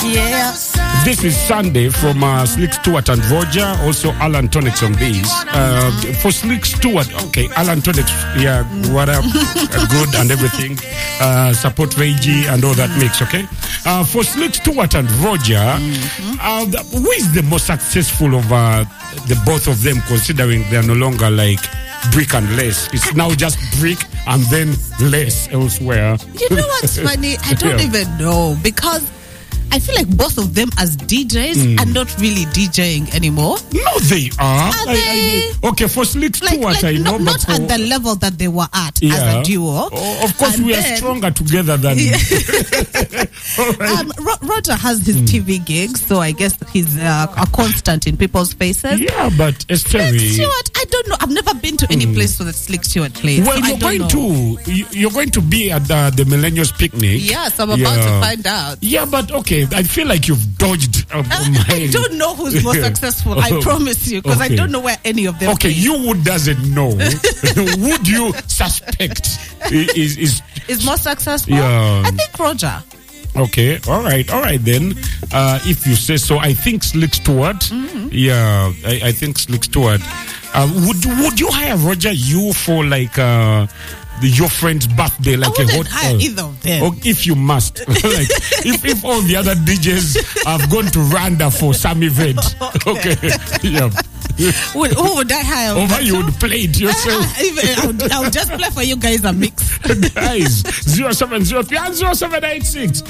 Yeah. This is Sunday from Slick Stewart and Roger. Also, Alan Tonix on these. For Slick Stewart, okay, Alan Tonix, yeah, what up? Good and everything. Support Reggie and all that mix, okay? For Slick Stewart and Roger, who is the most successful of the both of them, considering they are no longer like brick and lace? It's now just brick and then lace elsewhere. You know what's funny? I don't even know, because I feel like both of them as DJs are not really DJing anymore. No, they are. Are they? Okay, for Slick Stewart, I know, not but at the level that they were at as a duo. Oh, of course, And we are stronger together than. All right. Roger has his TV gigs, so I guess he's a constant in people's faces. Yeah, but Slick Stewart, I don't know. I've never been to any place where the Slick Stewart plays. Well, so you're going to be at the Millennials Picnic. Yes, I'm about to find out. Yeah, but okay, I feel like you've dodged. I don't know who's more successful. I promise you, because I don't know where any of them. Okay, play. you who doesn't know, would you suspect is more successful? Yeah. I think Roger. Okay, all right then. If you say so, I think Slick Stewart. Yeah, I think Slick Stewart. Would you hire Roger you for like your friend's birthday, like I a wouldn't hotel? hire either of them. Or if you must, like if all the other DJs have gone to Rwanda for some event, okay, yeah. Who would I hire? Over you would play it yourself. I would just play for you guys a mix. Guys, 0703 and 0786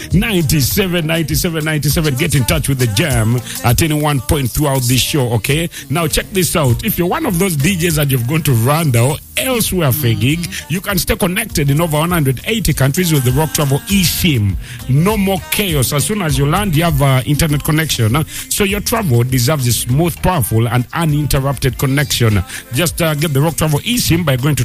97. Get in touch with the Jam at any one point throughout this show, okay? Now check this out. If you're one of those DJs that you've gone to Rwanda or elsewhere for a gig, you can stay connected in over 180 countries with the Rock Travel eSIM. No more chaos. As soon as you land, you have internet connection. So your travel deserves a smooth, powerful, and uninterrupted connection. Just get the Rock Travel eSIM by going to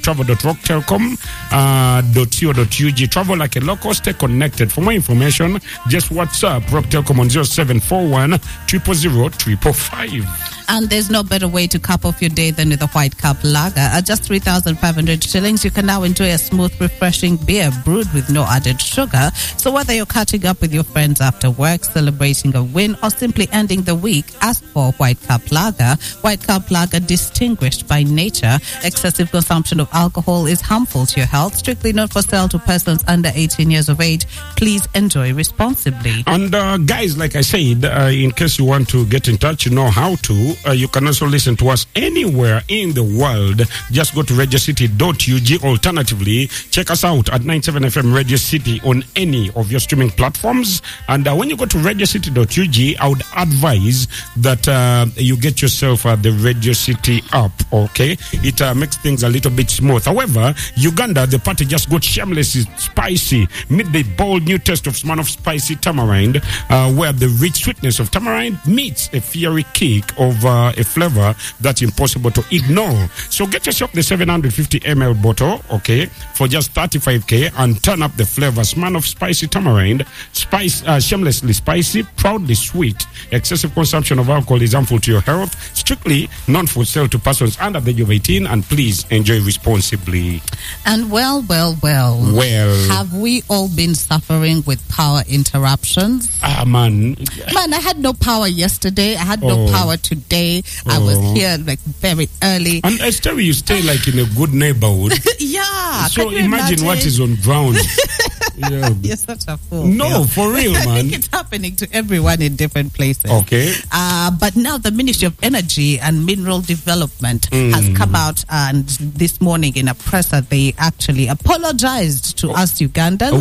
travel.rocktelcom.co.ug. Travel like a local, stay connected. For more information, just WhatsApp Rock Telcom on 0741 000 555. And there's no better way to cap off your day than with a White Cup Lager. At just 3,500 shillings, you can now enjoy a smooth, refreshing beer brewed with no added sugar. So whether you're catching up with your friends after work, celebrating a win, or simply ending the week, ask for White Cup Lager. White Cup Lager, distinguished by nature. Excessive consumption of alcohol is harmful to your health. Strictly not for sale to persons under 18 years of age. Please enjoy responsibly. And guys, like I said, in case you want to get in touch, you know how to. You can also listen to us anywhere in the world. Just go to radiocity.ug. Alternatively, check us out at 97FM Radio City on any of your streaming platforms. And when you go to radiocity.ug, I would advise that you get yourself the Radio City app, okay? It makes things a little bit smooth. However, Uganda, the party just got shamelessly spicy. Meet the bold new taste of Smirnoff Spicy Tamarind, where the rich sweetness of tamarind meets a fiery kick of a flavor that's impossible to ignore. So get yourself the 750 ml bottle, okay, for just 35k, and turn up the flavor. Smirnoff Spicy Tamarind, shamelessly spicy, proudly sweet. Excessive consumption of alcohol is harmful to your health. Strictly non for sale to persons under the age of 18, and please enjoy responsibly. And well, have we all been suffering with power interruptions? Man, I had no power yesterday. I had no power today. I was here like very early. And Esther, you stay like in a good neighborhood. Yeah. So imagine what is on ground. Yeah. You're such a fool. No, for real, man. I think it's happening to everyone in different places. Okay. But now the Ministry of Energy and Mineral Development has come out, and this morning in a presser they actually apologized to us Ugandans.